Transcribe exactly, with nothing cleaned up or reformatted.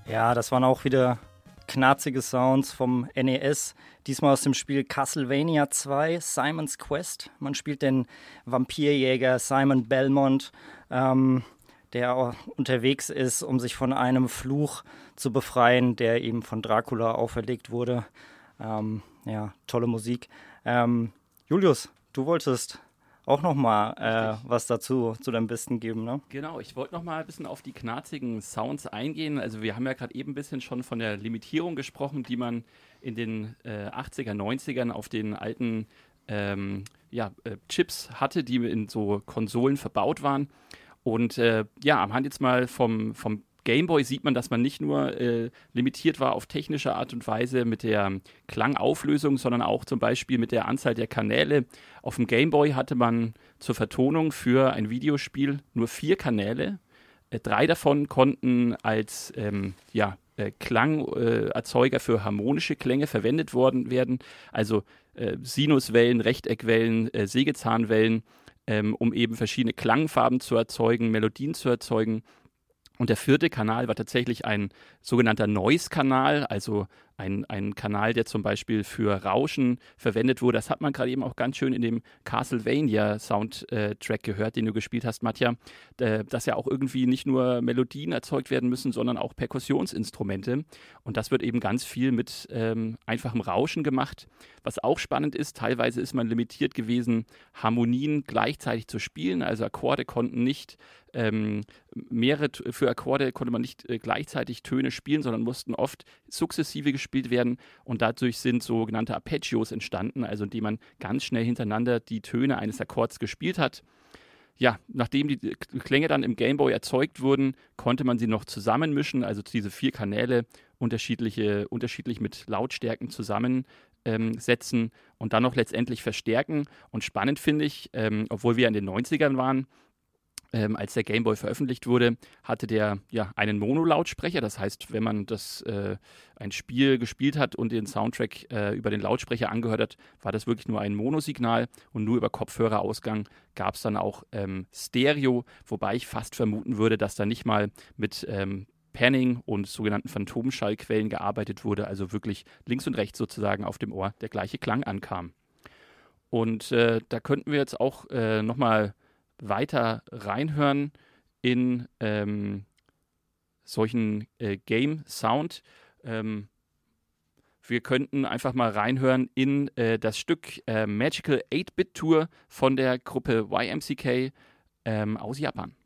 Ja, das waren auch wieder knarzige Sounds vom N E S. Diesmal aus dem Spiel Castlevania zwei, Simon's Quest. Man spielt den Vampirjäger Simon Belmont, ähm, der unterwegs ist, um sich von einem Fluch zu befreien, der ihm von Dracula auferlegt wurde. Ähm, ja, tolle Musik. Ähm, Julius, du wolltest auch noch mal äh, was dazu zu deinem Besten geben, ne? Genau, ich wollte noch mal ein bisschen auf die knarzigen Sounds eingehen. Also wir haben ja gerade eben ein bisschen schon von der Limitierung gesprochen, die man in den äh, achtziger, neunzigern auf den alten ähm, ja, äh, Chips hatte, die in so Konsolen verbaut waren. Und äh, ja, am Hand jetzt mal vom, vom Gameboy sieht man, dass man nicht nur äh, limitiert war auf technische Art und Weise mit der Klangauflösung, sondern auch zum Beispiel mit der Anzahl der Kanäle. Auf dem Gameboy hatte man zur Vertonung für ein Videospiel nur vier Kanäle. Äh, drei davon konnten als ähm, ja, äh, Klangerzeuger äh, für harmonische Klänge verwendet worden werden. Also äh, Sinuswellen, Rechteckwellen, äh, Sägezahnwellen, ähm, um eben verschiedene Klangfarben zu erzeugen, Melodien zu erzeugen. Und der vierte Kanal war tatsächlich ein sogenannter Noise-Kanal, also ein, ein Kanal, der zum Beispiel für Rauschen verwendet wurde. Das hat man gerade eben auch ganz schön in dem Castlevania-Soundtrack gehört, den du gespielt hast, Matja, dass ja auch irgendwie nicht nur Melodien erzeugt werden müssen, sondern auch Perkussionsinstrumente. Und das wird eben ganz viel mit ähm, einfachem Rauschen gemacht. Was auch spannend ist, teilweise ist man limitiert gewesen, Harmonien gleichzeitig zu spielen. Also Akkorde konnten nicht ähm, mehrere, für Akkorde konnte man nicht äh, gleichzeitig Töne spielen, sondern mussten oft sukzessive gespielt werden und dadurch sind sogenannte Arpeggios entstanden, also indem man ganz schnell hintereinander die Töne eines Akkords gespielt hat. Ja, nachdem die Klänge dann im Gameboy erzeugt wurden, konnte man sie noch zusammenmischen, also diese vier Kanäle unterschiedliche, unterschiedlich mit Lautstärken zusammensetzen ähm, und dann noch letztendlich verstärken. Und spannend finde ich, ähm, obwohl wir in den neunzigern waren, Ähm, als der Gameboy veröffentlicht wurde, hatte der ja einen Monolautsprecher. Das heißt, wenn man das äh, ein Spiel gespielt hat und den Soundtrack äh, über den Lautsprecher angehört hat, war das wirklich nur ein Monosignal und nur über Kopfhörerausgang gab es dann auch ähm, Stereo, wobei ich fast vermuten würde, dass da nicht mal mit ähm, Panning und sogenannten Phantomschallquellen gearbeitet wurde, also wirklich links und rechts sozusagen auf dem Ohr der gleiche Klang ankam. Und äh, da könnten wir jetzt auch äh, nochmal weiter reinhören in ähm, solchen äh, Game-Sound. Ähm, wir könnten einfach mal reinhören in äh, das Stück äh, Magical eight-Bit Tour von der Gruppe Y M C K ähm, aus Japan.